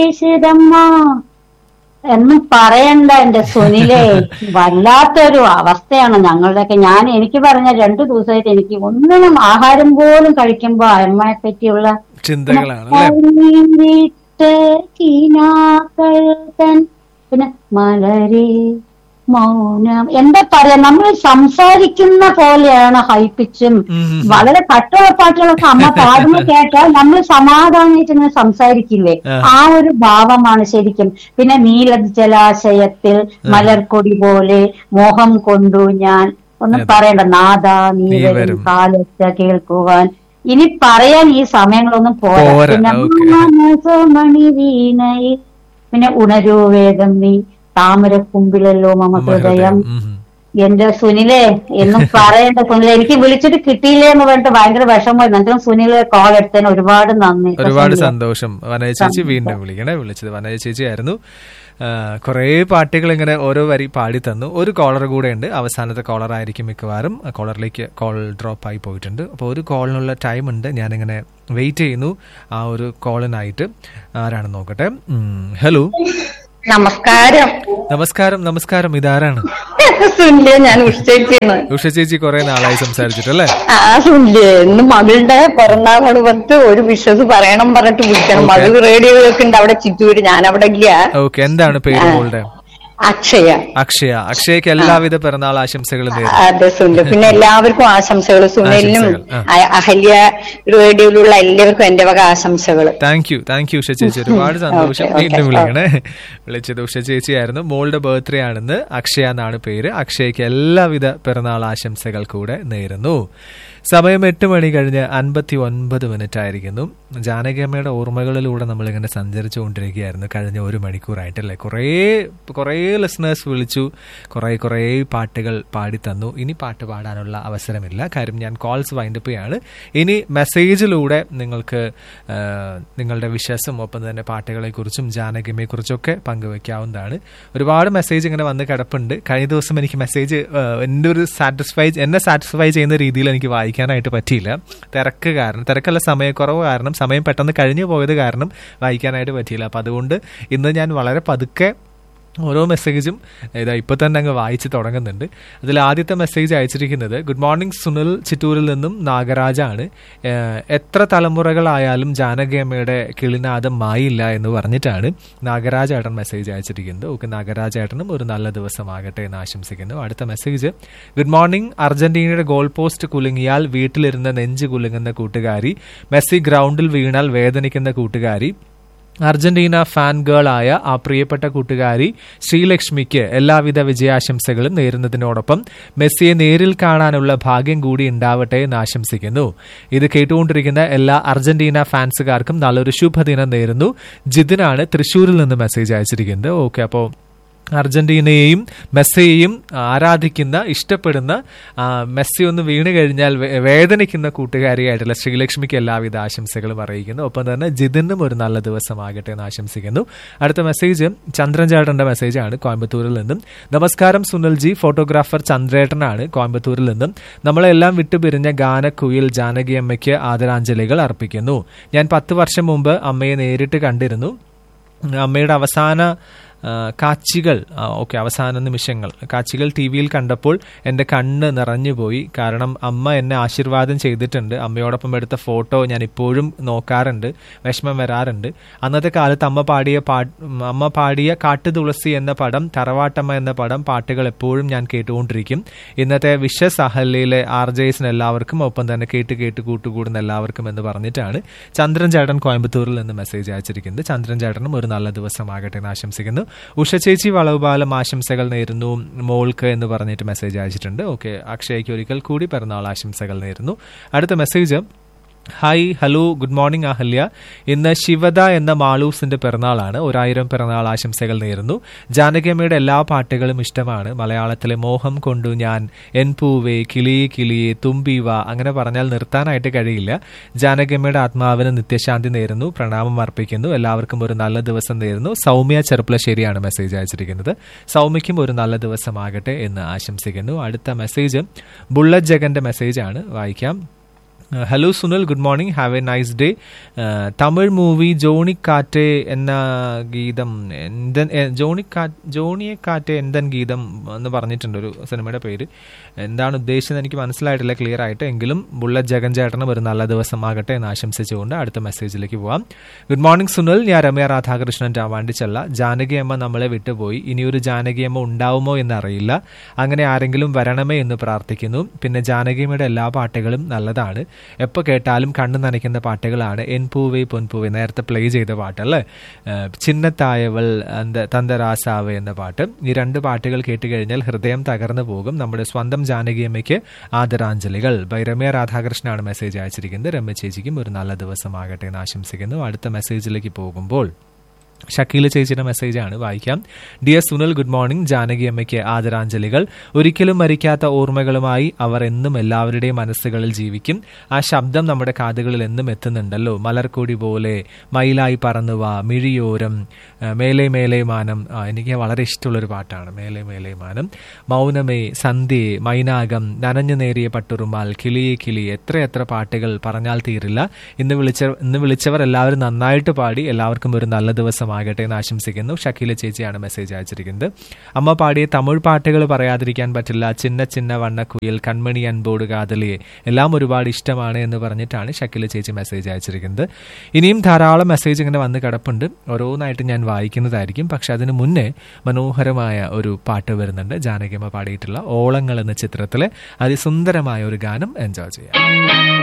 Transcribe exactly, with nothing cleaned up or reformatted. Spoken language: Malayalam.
പ്രവേശിതമ്മ എന്നും പറയണ്ട എന്റെ സുനിലെ. വല്ലാത്തൊരു അവസ്ഥയാണ് ഞങ്ങളുടെയൊക്കെ. ഞാൻ എനിക്ക് പറഞ്ഞ രണ്ടു ദിവസമായിട്ട് എനിക്ക് ഒന്നിനും ആഹാരം പോലും കഴിക്കുമ്പോ അമ്മയെ പറ്റിയുള്ള ചിന്തകളാണ്. പിന്നെ മലരെ മൗനം എന്താ പറയാ, നമ്മൾ സംസാരിക്കുന്ന പോലെയാണ് ഹൈപ്പിച്ചും വളരെ കട്ടുള്ള പാട്ടുകളൊക്കെ അമ്മ പാടുന്ന കേട്ടാൽ നമ്മൾ സമാധാനമായിട്ട് ഇങ്ങനെ സംസാരിക്കില്ലേ, ആ ഒരു ഭാവമാണ് ശരിക്കും. പിന്നെ നീല ജലാശയത്തിൽ മലർക്കൊടി പോലെ മോഹം കൊണ്ടു ഞാൻ, ഒന്നും പറയണ്ട, നാദാ നീ വരും കാലൊച്ച കേൾക്കുവാൻ. ഇനി പറയാൻ ഈ സമയങ്ങളൊന്നും പോരാ. പിന്നെ മണി വീണയിൽ, പിന്നെ ഉണരൂ വേഗം നീ താമരക്കുമ്പിലല്ലോ മമ ഹൃദയം. എന്റെ സുനിലെ എന്നും പറയേണ്ട സുനിലെ, എനിക്ക് വിളിച്ചിട്ട് കിട്ടിയില്ലേ എന്ന് പറഞ്ഞിട്ട് ഭയങ്കര വിഷമമായി. എന്നിട്ടും സുനിലെ കോൾ എടുത്തതിന് ഒരുപാട് നന്ദി, ഒരുപാട് സന്തോഷം. വനജ ചേച്ചി വീണ്ടും വിളിക്കണേ. വിളിച്ചത് വനജ ചേച്ചി ആയിരുന്നു. കുറേ പാട്ടുകൾ ഇങ്ങനെ ഓരോ വരി പാടി തന്നു. ഒരു കോളർ കൂടെ ഉണ്ട്, അവസാനത്തെ കോളർ ആയിരിക്കും മിക്കവാറും. കോളറിലേക്ക് കോൾ ഡ്രോപ്പ് ആയി പോയിട്ടുണ്ട്. അപ്പോൾ ഒരു കോളിനുള്ള ടൈം ഉണ്ട്, ഞാനിങ്ങനെ വെയിറ്റ് ചെയ്യുന്നു ആ ഒരു കോളിനായിട്ട്. ആരാണെന്ന് നോക്കട്ടെ. ഹലോ, നമസ്കാരം. നമസ്കാരം. നമസ്കാരം. ഇതാരാണ്? ഞാൻ ഉഷ ചേച്ചിയാണ്. ഉഷ ചേച്ചി കുറെ നാളായി സംസാരിച്ചിട്ടല്ലേ? ആ സുല്യ, ഇന്ന് മകളുടെ പിറന്നാളാണ് പറഞ്ഞിട്ട് ഒരു വിശ്വസ് പറയണം പറഞ്ഞിട്ട് വിളിക്കണം. മകൾ റേഡിയോ കേൾക്കുന്നുണ്ട് അവിടെ ചിറ്റൂര്, ഞാൻ അവിടെ ഇല്ല. ഓക്കെ, എന്താണ് പേര് മോളുടെ? അക്ഷയ. അക്ഷയ. അക്ഷയക്ക് എല്ലാവിധ പിറന്നാൾ ആശംസകളും. അതെ സുനിൽ, പിന്നെ എല്ലാവർക്കും ആശംസകൾ. സുനിലിനും അഹല്യ റേഡിയോയിലുള്ള എല്ലാവർക്കും എന്റെ വക ആശംസകൾ. Thank you, thank you Usha ചേച്ചി. ഒരുപാട് സന്തോഷം. വീണ്ടും വിളിക്കണേ. വിളിച്ചത് ഉഷ ചേച്ചി ആയിരുന്നു. മോളുടെ ബർത്ത്ഡേ ആണെന്ന്. അക്ഷയ എന്നാണ് പേര്. അക്ഷയക്ക് എല്ലാവിധ പിറന്നാൾ ആശംസകൾ കൂടെ നേരുന്നു. സമയം എട്ട് മണി കഴിഞ്ഞ് അൻപത്തി ഒൻപത് മിനിറ്റ് ആയിരിക്കുന്നു. ജാനകിയമ്മയുടെ ഓർമ്മകളിലൂടെ നമ്മളിങ്ങനെ സഞ്ചരിച്ചുകൊണ്ടിരിക്കുകയായിരുന്നു കഴിഞ്ഞ ഒരു മണിക്കൂറായിട്ടല്ലേ. കുറേ കുറേ ലിസണേഴ്സ് വിളിച്ചു, കുറേ കുറേ പാട്ടുകൾ പാടി തന്നു. ഇനി പാട്ട് പാടാനുള്ള അവസരമില്ല, കാര്യം ഞാൻ കോൾസ് വൈൻഡപ്പ് ചെയ്യാണ്. ഇനി മെസ്സേജിലൂടെ നിങ്ങൾക്ക് നിങ്ങളുടെ വിശ്വാസം, ഒപ്പം തന്നെ പാട്ടുകളെക്കുറിച്ചും ജാനകിയമ്മയെക്കുറിച്ചൊക്കെ പങ്കുവെക്കാവുന്നതാണ്. ഒരുപാട് മെസ്സേജ് ഇങ്ങനെ വന്ന് കിടപ്പുണ്ട്. കഴിഞ്ഞ ദിവസം എനിക്ക് മെസ്സേജ് എൻ്റെ ഒരു സാറ്റിസ്ഫൈ എന്നെ സാറ്റിസ്ഫൈ ചെയ്യുന്ന രീതിയിൽ എനിക്ക് വായിക്കാനായിട്ട് പറ്റിയില്ല. തിരക്ക് കാരണം, തിരക്കുള്ള സമയക്കുറവ് കാരണം, സമയം പെട്ടെന്ന് കഴിഞ്ഞു പോയത് കാരണം വായിക്കാനായിട്ട് പറ്റിയില്ല. അപ്പം അതുകൊണ്ട് ഇന്ന് ഞാൻ വളരെ പതുക്കെ ഓരോ മെസ്സേജും ഇതാ ഇപ്പൊ തന്നെ അങ്ങ് വായിച്ച് തുടങ്ങുന്നുണ്ട്. അതിൽ ആദ്യത്തെ മെസ്സേജ് അയച്ചിരിക്കുന്നത് ഗുഡ് മോർണിംഗ് സുനിൽ, ചിറ്റൂരിൽ നിന്നും നാഗരാജാണ്. എത്ര തലമുറകളായാലും ജാനകിയമ്മയുടെ കിളിനാദം മായില്ല എന്ന് പറഞ്ഞിട്ടാണ് നാഗരാജ് ഏട്ടൻ മെസ്സേജ് അയച്ചിരിക്കുന്നത്. ഓക്കെ, നാഗരാജ് ഏട്ടനും ഒരു നല്ല ദിവസമാകട്ടെ എന്ന് ആശംസിക്കുന്നു. അടുത്ത മെസ്സേജ് ഗുഡ് മോർണിംഗ്, അർജന്റീനയുടെ ഗോൾ പോസ്റ്റ് കുലുങ്ങിയാൽ വീട്ടിലിരുന്ന് നെഞ്ച് കുലുങ്ങുന്ന കൂട്ടുകാരി, മെസ്സി ഗ്രൗണ്ടിൽ വീണാൽ വേദനിക്കുന്ന കൂട്ടുകാരി, അർജന്റീന ഫാൻ ഗേൾ ആയ ആ പ്രിയപ്പെട്ട കൂട്ടുകാരി ശ്രീലക്ഷ്മിക്ക് എല്ലാവിധ വിജയാശംസകളും നേരുന്നതിനോടൊപ്പം മെസ്സിയെ നേരിൽ കാണാനുള്ള ഭാഗ്യം കൂടി ഉണ്ടാവട്ടെ എന്ന് ആശംസിക്കുന്നു. ഇത് കേട്ടുകൊണ്ടിരിക്കുന്ന എല്ലാ അർജന്റീന ഫാൻസുകാർക്കും നല്ലൊരു ശുഭദിനം നേരുന്നു. ജിതിനാണ് തൃശ്ശൂരിൽ നിന്ന് മെസ്സേജ് അയച്ചിരിക്കുന്നത്. ഓക്കെ, അപ്പോൾ അർജന്റീനയെയും മെസ്സിയെയും ആരാധിക്കുന്ന, ഇഷ്ടപ്പെടുന്ന, മെസ്സി ഒന്ന് വീണ് കഴിഞ്ഞാൽ വേദനിക്കുന്ന കൂട്ടുകാരിയായിട്ടുള്ള ശ്രീലക്ഷ്മിക്ക് എല്ലാവിധ ആശംസകളും അറിയിക്കുന്നു. ഒപ്പം തന്നെ ജിതിനും ഒരു നല്ല ദിവസമാകട്ടെ എന്ന് ആശംസിക്കുന്നു. അടുത്ത മെസ്സേജ് ചന്ദ്രൻ ചേട്ടന്റെ മെസ്സേജാണ്, കോയമ്പത്തൂരിൽ നിന്നും. നമസ്കാരം സുനിൽജി, ഫോട്ടോഗ്രാഫർ ചന്ദ്രേട്ടനാണ് കോയമ്പത്തൂരിൽ നിന്നും. നമ്മളെല്ലാം വിട്ടുപിരിഞ്ഞ ഗാനക്കുയിൽ ജാനകിയമ്മയ്ക്ക് ആദരാഞ്ജലികൾ അർപ്പിക്കുന്നു. ഞാൻ പത്ത് വർഷം മുമ്പ് അമ്മയെ നേരിട്ട് കണ്ടിരുന്നു. അമ്മയുടെ അവസാന കാഴ്ചകൾ ഓക്കെ അവസാന നിമിഷങ്ങൾ കാഴ്ചകൾ ടി വിയിൽ കണ്ടപ്പോൾ എൻ്റെ കണ്ണ് നിറഞ്ഞുപോയി. കാരണം അമ്മ എന്നെ ആശീർവാദം ചെയ്തിട്ടുണ്ട്. അമ്മയോടൊപ്പം എടുത്ത ഫോട്ടോ ഞാൻ ഇപ്പോഴും നോക്കാറുണ്ട്, വിഷമം വരാറുണ്ട്. അന്നത്തെ കാലത്ത് അമ്മ പാടിയ പാ അമ്മ പാടിയ കാട്ടുതുളസി എന്ന പടം, തറവാട്ടമ്മ എന്ന പടം പാട്ടുകൾ എപ്പോഴും ഞാൻ കേട്ടുകൊണ്ടിരിക്കും. ഇന്നത്തെ വിശ്വസ് അഹല്യയിലെ ആർ ജെസിന് എല്ലാവർക്കും, ഒപ്പം തന്നെ കേട്ട് കേട്ട് കൂട്ടുകൂടുന്ന എല്ലാവർക്കും എന്ന് പറഞ്ഞിട്ടാണ് ചന്ദ്രൻ ചേട്ടൻ കോയമ്പത്തൂരിൽ നിന്ന് മെസ്സേജ് അയച്ചിരിക്കുന്നത്. ചന്ദ്രൻ ചേട്ടനും ഒരു നല്ല ദിവസമാകട്ടെ എന്ന് ആശംസിക്കുന്നു. ഉഷ ചേച്ചി വളവുപാലം ആശംസകൾ നേരുന്നു മോൾക്ക് എന്ന് പറഞ്ഞിട്ട് മെസ്സേജ് അയച്ചിട്ടുണ്ട്. ഓക്കെ, അക്ഷയ്ക്ക് ഒരിക്കൽ കൂടി പിറന്നാൾ ആശംസകൾ നേരുന്നു. അടുത്ത message hi hello good morning Ahalya. ഇന്ന് ശിവദ എന്ന മാളൂസിന്റെ പിറന്നാളാണ്. ഒരായിരം പിറന്നാൾ ആശംസകൾ നേരുന്നു. ജാനകിയമ്മയുടെ എല്ലാ പാട്ടുകളും ഇഷ്ടമാണ്. മലയാളത്തിലെ മോഹം കൊണ്ടു ഞാൻ, എൻ പൂവേ, കിളിയെ കിളിയെ, തുമ്പീവ, അങ്ങനെ പറഞ്ഞാൽ നിർത്താനായിട്ട് കഴിയില്ല. ജാനകിയമ്മയുടെ ആത്മാവിന് നിത്യശാന്തി നേരുന്നു, പ്രണാമം അർപ്പിക്കുന്നു. എല്ലാവർക്കും ഒരു നല്ല ദിവസം നേരുന്നു. സൗമ്യ ചെറുപ്പളശ്ശേരിയാണ് മെസ്സേജ് അയച്ചിരിക്കുന്നത്. സൗമ്യയ്ക്കും ഒരു നല്ല ദിവസമാകട്ടെ എന്ന് ആശംസിക്കുന്നു. അടുത്ത മെസ്സേജ് ബുള്ളറ്റ് ജഗന്റെ മെസ്സേജാണ്, വായിക്കാം. Hello Sunil, good morning, have A nice day. Tamil movie ജോണിക്കാറ്റെ എന്ന ഗീതം എന്തൻ ജോണിക്കാ ജോണിയെക്കാറ്റെ എന്തൻ ഗീതം എന്ന് പറഞ്ഞിട്ടുണ്ട് ഒരു സിനിമയുടെ പേര്. എന്താണ് ഉദ്ദേശിച്ചത് എനിക്ക് മനസ്സിലായിട്ടില്ല ക്ലിയർ ആയിട്ട്. എങ്കിലും ബുള്ളറ്റ് ജഗൻ ചേട്ടനും ഒരു നല്ല ദിവസമാകട്ടെ എന്ന് ആശംസിച്ചുകൊണ്ട് അടുത്ത മെസ്സേജിലേക്ക് പോവാം. ഗുഡ് മോർണിംഗ് സുനിൽ, ഞാൻ രമ്യ രാധാകൃഷ്ണൻ രാവാണ്ടിച്ചല്ല. ജാനകി അമ്മ നമ്മളെ വിട്ടുപോയി, ഇനിയൊരു ജാനകി അമ്മ ഉണ്ടാവുമോ എന്നറിയില്ല. അങ്ങനെ ആരെങ്കിലും വരണമേ എന്ന് പ്രാർത്ഥിക്കുന്നു. പിന്നെ ജാനകിയമ്മയുടെ എല്ലാ പാട്ടുകളും നല്ലതാണ്, എപ്പോൾ കേട്ടാലും കണ്ണു നനയ്ക്കുന്ന പാട്ടുകളാണ്. എൻ പൂവേ പൊൻപൂവേ നേരത്തെ പ്ലേ ചെയ്ത പാട്ടല്ലേ, ചിന്നത്തായവൾ തന്തരാസാവ് എന്ന പാട്ട്. ഈ രണ്ട് പാട്ടുകൾ കേട്ടുകഴിഞ്ഞാൽ ഹൃദയം തകർന്നു പോകും. നമ്മുടെ സ്വന്തം ജാനകിയമ്മയ്ക്ക് ആദരാഞ്ജലികൾ. ബൈ രമ്യ രാധാകൃഷ്ണനാണ് മെസ്സേജ് അയച്ചിരിക്കുന്നത്. രമ്യ ചേച്ചിക്കും ഒരു നല്ല ദിവസമാകട്ടെ എന്ന് ആശംസിക്കുന്നു. അടുത്ത മെസ്സേജിലേക്ക് പോകുമ്പോൾ ഷക്കീല ചേച്ചിയുടെ മെസ്സേജാണ്, വായിക്കാം. Dear Sunil, good morning. Janaki അമ്മയ്ക്ക് ആദരാഞ്ജലികൾ. ഒരിക്കലും മരിക്കാത്ത ഓർമ്മകളുമായി അവർ എന്നും എല്ലാവരുടെയും മനസ്സുകളിൽ ജീവിക്കും. ആ ശബ്ദം നമ്മുടെ കാതുകളിൽ എന്നും എത്തുന്നുണ്ടല്ലോ. മലർക്കൊടി പോലെ, മയിലായി പറന്നുവാ, മിഴിയോരം, മേലെ മേലെ മാനം. എനിക്ക് വളരെ ഇഷ്ടമുള്ളൊരു പാട്ടാണ് മേലെ മേലെ മാനം. മൗനമേ, സന്ധ്യേ, മൈനാകം, നനഞ്ഞു നേരിയ പട്ടുറുമാൽ, കിളിയെ കിളി, എത്രയെത്ര പാട്ടുകൾ പറഞ്ഞാൽ തീരില്ല. ഇന്ന് വിളിച്ച ഇന്ന് വിളിച്ചവർ എല്ലാവരും നന്നായിട്ട് പാടി. എല്ലാവർക്കും ഒരു നല്ല ദിവസം ആകട്ടെ എന്ന് ആശംസിക്കുന്നു. ഷക്കീല ചേച്ചിയാണ് മെസ്സേജ് അയച്ചിരിക്കുന്നത്. അമ്മ പാടിയ തമിഴ് പാട്ടുകൾ പറയാതിരിക്കാൻ പറ്റില്ല. ചിന്ന ചിന്ന വണ്ണക്കുയിൽ, കൺമണി അൻപോട് കാതലിയെ, എല്ലാം ഒരുപാട് ഇഷ്ടമാണ് എന്ന് പറഞ്ഞിട്ടാണ് ഷക്കീല ചേച്ചി മെസ്സേജ് അയച്ചിരിക്കുന്നത്. ഇനിയും ധാരാളം മെസ്സേജ് ഇങ്ങനെ വന്ന് കിടപ്പുണ്ട്, ഓരോന്നായിട്ട് ഞാൻ വായിക്കുന്നതായിരിക്കും. പക്ഷെ അതിന് മുന്നേ മനോഹരമായ ഒരു പാട്ട് വരുന്നുണ്ട്. ജാനകിയമ്മ പാടിയിട്ടുള്ള ഓളങ്ങൾ എന്ന ചിത്രത്തിലെ അതിസുന്ദരമായ ഒരു ഗാനം എൻജോയ് ചെയ്യാം.